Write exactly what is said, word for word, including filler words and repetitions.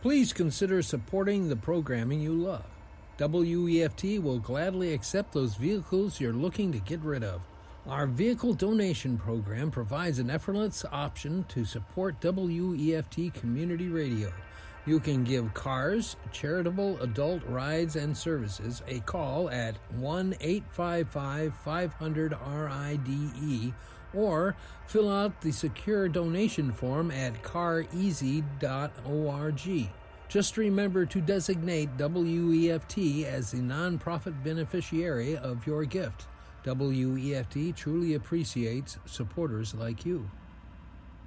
Please consider supporting the programming you love. W E F T will gladly accept those vehicles you're looking to get rid of. Our vehicle donation program provides an effortless option to support W E F T Community Radio. You can give Cars, Charitable Adult Rides and Services, a call at one eight five five, five hundred, R I D E or fill out the secure donation form at car easy dot org. Just remember to designate W E F T as the nonprofit beneficiary of your gift. W E F T truly appreciates supporters like you.